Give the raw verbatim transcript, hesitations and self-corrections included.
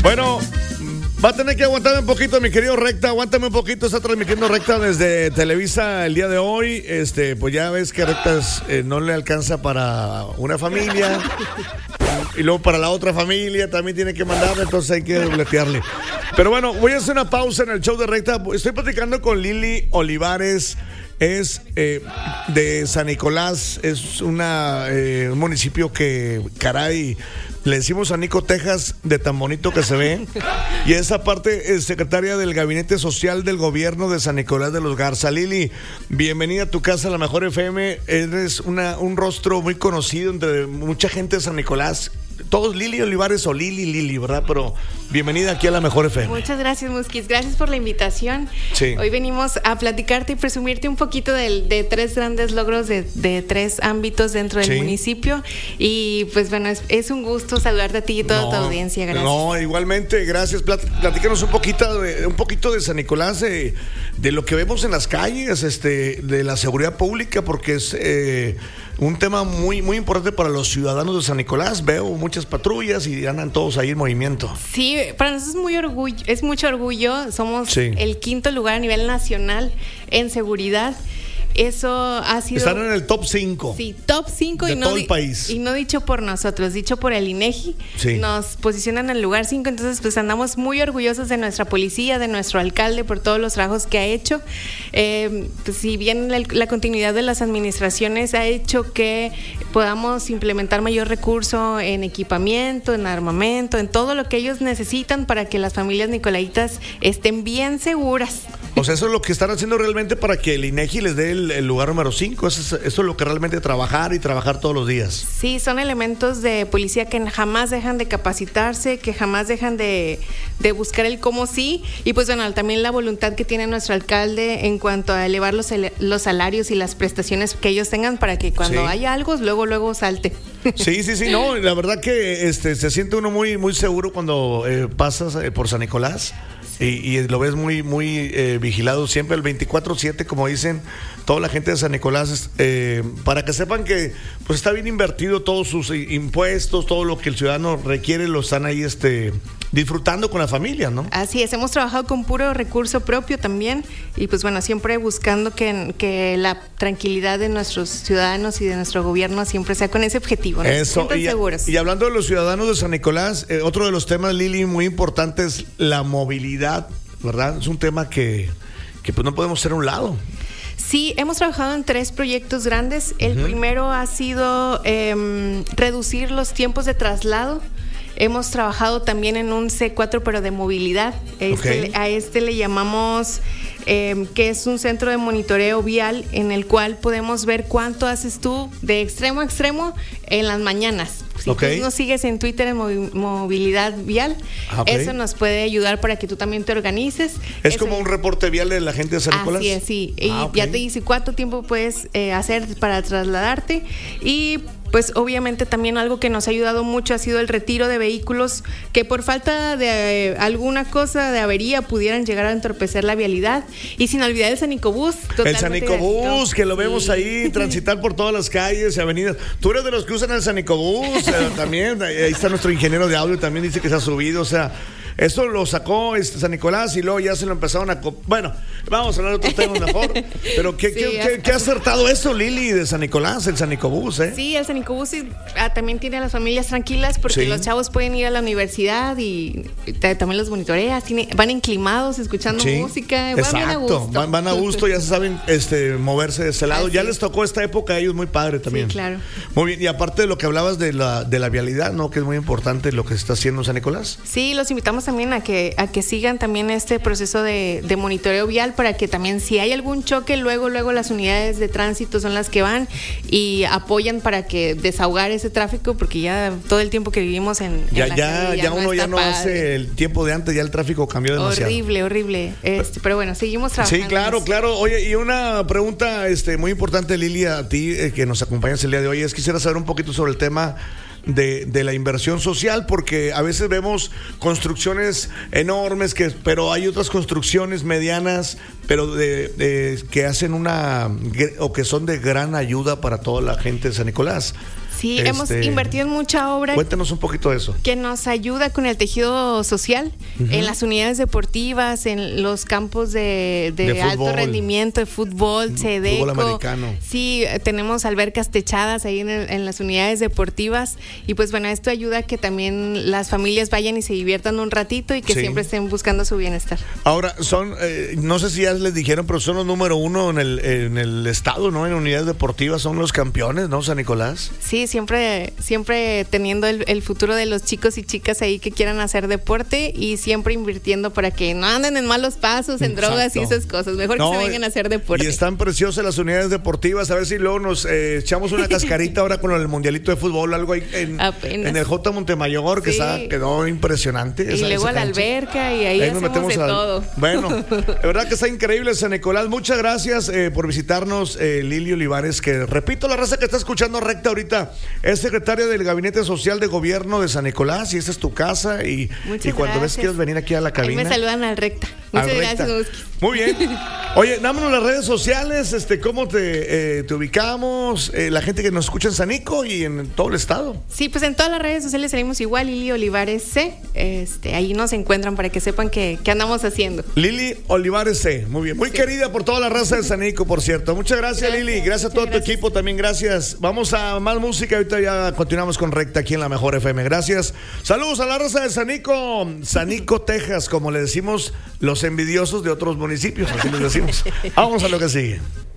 Bueno, va a tener que aguantarme un poquito, mi querido Recta. Aguántame un poquito. Está transmitiendo Recta desde Televisa el día de hoy. Este, pues ya ves que Rectas eh, no le alcanza para una familia. Y luego para la otra familia también tiene que mandarle, entonces hay que dobletearle. Pero bueno, voy a hacer una pausa en el show de Recta. Estoy platicando con Lili Olivares. Es eh, de San Nicolás. Es una eh, un municipio que, caray, le decimos San Nico, Texas, de tan bonito que se ve. Y esa parte es secretaria del Gabinete Social del Gobierno de San Nicolás de los Garza. Lili, bienvenida a tu casa, La Mejor F M. Eres una, un rostro muy conocido entre mucha gente de San Nicolás. Todos Lili Olivares o Lili Lili, ¿verdad? Pero bienvenida aquí a La Mejor F M. Muchas gracias, Musquis. Gracias por la invitación. Sí. Hoy venimos a platicarte y presumirte un poquito de, de tres grandes logros de, de tres ámbitos dentro del sí. municipio. Y pues bueno, es, es un gusto saludarte a ti y toda no, tu audiencia. Gracias. No, igualmente, gracias. Plat, platícanos un poquito de, un poquito de San Nicolás, de, de lo que vemos en las calles, este, de la seguridad pública, porque es eh, un tema muy, muy importante para los ciudadanos de San Nicolás. Veo muchas patrullas y andan todos ahí en movimiento. Sí, para nosotros es muy orgullo, es mucho orgullo. Somos sí. el quinto lugar a nivel nacional en seguridad. Eso ha sido... Están en el top cinco. Sí, top cinco de y no todo el di- país. Y no dicho por nosotros, dicho por el INEGI. Sí. Nos posicionan en el lugar cinco, entonces pues andamos muy orgullosos de nuestra policía, de nuestro alcalde por todos los trabajos que ha hecho. Eh, pues, si bien la, la continuidad de las administraciones ha hecho que podamos implementar mayor recurso en equipamiento, en armamento, en todo lo que ellos necesitan para que las familias nicolaitas estén bien seguras. O sea, eso es lo que están haciendo realmente para que el INEGI les dé el, el lugar número cinco. Eso es, eso es lo que realmente trabajar y trabajar todos los días. Sí, son elementos de policía que jamás dejan de capacitarse, que jamás dejan de, de buscar el cómo sí. Y pues bueno, también la voluntad que tiene nuestro alcalde en cuanto a elevar los, los salarios y las prestaciones que ellos tengan para que cuando sí. haya algo, luego, luego salte. Sí, sí, sí, no, la verdad que este se siente uno muy, muy seguro cuando eh, pasas eh, por San Nicolás. Y, y lo ves muy muy eh, vigilado siempre el veinticuatro siete, como dicen toda la gente de San Nicolás, eh, para que sepan que pues está bien invertido todos sus impuestos, todo lo que el ciudadano requiere lo están ahí este disfrutando con la familia, ¿no? Así es, hemos trabajado con puro recurso propio también y pues bueno, siempre buscando que, que la tranquilidad de nuestros ciudadanos y de nuestro gobierno siempre sea con ese objetivo, ¿no? Eso, Sientan y, seguros. Y hablando de los ciudadanos de San Nicolás, eh, otro de los temas, Lili, muy importante es la movilidad, ¿verdad? Es un tema que, que pues no podemos hacer a un lado. Sí, hemos trabajado en tres proyectos grandes. El Uh-huh. primero ha sido eh, reducir los tiempos de traslado. Hemos trabajado también en un C cuatro, pero de movilidad. Este, Okay. A este le llamamos eh, que es un centro de monitoreo vial en el cual podemos ver cuánto haces tú de extremo a extremo en las mañanas. Si Okay. tú nos sigues en Twitter en movi- movilidad vial, Okay. eso nos puede ayudar para que tú también te organices. Es Eso- como un reporte vial de la gente de San Nicolás. Así es, sí. Y Ah, ok. ya te dice cuánto tiempo puedes eh, hacer para trasladarte. Y pues obviamente también algo que nos ha ayudado mucho ha sido el retiro de vehículos que por falta de eh, alguna cosa de avería pudieran llegar a entorpecer la vialidad. Y sin olvidar el Sanicobús. El Sanicobús, que lo vemos Sí. ahí transitar por todas las calles y avenidas. Tú eres de los que usan el Sanicobús, eh, también. Ahí está nuestro ingeniero de audio, también dice que se ha subido. O sea, esto lo sacó este San Nicolás y luego ya se lo empezaron a... co- Bueno, vamos a hablar de otros temas mejor. Pero qué, Sí, qué, así- qué, qué acertado eso, Lili, de San Nicolás, el Sanicobús, ¿eh? Sí, el Sanicobús sí, ah, también tiene a las familias tranquilas porque Sí. los chavos pueden ir a la universidad y ta- también los monitoreas, tiene, van enclimados escuchando Sí, música, van bien a exacto, gusto. van, van a gusto, ya se saben este, moverse de ese lado. Así Ya es. les tocó esta época a ellos muy padre también. Sí, claro. Muy bien, y aparte de lo que hablabas de la, de la vialidad, ¿no? Que es muy importante lo que se está haciendo en San Nicolás. Sí, los invitamos también a que a que sigan también este proceso de, de monitoreo vial para que también si hay algún choque, luego luego las unidades de tránsito son las que van y apoyan para que desahogar ese tráfico porque ya todo el tiempo que vivimos en, en Ya, la ya, calle ya no uno ya está no padre. hace el tiempo de antes, ya el tráfico cambió demasiado. Horrible, horrible. Este, pero bueno, seguimos trabajando. Sí, claro, en eso. claro. Oye, y una pregunta este, muy importante, Lili, a ti eh, que nos acompañas el día de hoy, es quisiera saber un poquito sobre el tema de, de la inversión social, porque a veces vemos construcciones enormes, que, pero hay otras construcciones medianas, pero de, de- que hacen una, o que son de gran ayuda para toda la gente de San Nicolás. Sí, este, hemos invertido en mucha obra. Cuéntanos un poquito de eso. Que nos ayuda con el tejido social, uh-huh. en las unidades deportivas, en los campos de, de, de alto rendimiento, de fútbol, Sedeco. Fútbol americano. Sí, tenemos albercas techadas ahí en, el, en las unidades deportivas. Y pues bueno, esto ayuda a que también las familias vayan y se diviertan un ratito y que sí. siempre estén buscando su bienestar. Ahora, son, eh, no sé si ya les dijeron, pero son los número uno en el, en el estado, ¿no? En unidades deportivas son los campeones, ¿no, San Nicolás? Sí, siempre, siempre teniendo el, el futuro de los chicos y chicas ahí que quieran hacer deporte y siempre invirtiendo para que no anden en malos pasos, en Exacto. drogas y esas cosas. Mejor no, que se vengan a hacer deporte. Y están preciosas las unidades deportivas. A ver si luego nos eh, echamos una cascarita ahora con el mundialito de fútbol, algo ahí en, en el J. Montemayor, que sí. está, quedó impresionante. Y esa, luego esa a la alberca y ahí, ahí hacemos nos metemos de al... todo. Bueno, de verdad que está increíble, San Nicolás. Muchas gracias eh, por visitarnos, eh, Lili Olivares, que repito, la raza que está escuchando recta ahorita es secretaria del Gabinete Social de Gobierno de San Nicolás y esta es tu casa y, y cuando ves que quieres venir aquí a la cabina. Ahí me saludan al recta. Muchas al gracias, recta. Musqui. Muy bien. Oye, dámonos las redes sociales, este, cómo te, eh, te ubicamos, eh, la gente que nos escucha en San Nico y en todo el estado. Sí, pues en todas las redes sociales salimos igual, Lili Olivares C. Este, ahí nos encuentran para que sepan qué andamos haciendo. Lili Olivares C. Muy bien. Muy sí. querida por toda la raza de San Nico, por cierto. Muchas gracias, gracias Lili. Gracias a todo gracias. tu equipo también. Gracias. Vamos a más música. Ahorita ya continuamos con Recta aquí en la Mejor F M. Gracias. Saludos a la raza de San Nico. San Nico, Texas, como le decimos los envidiosos de otros municipios. Así les decimos. Vamos a lo que sigue.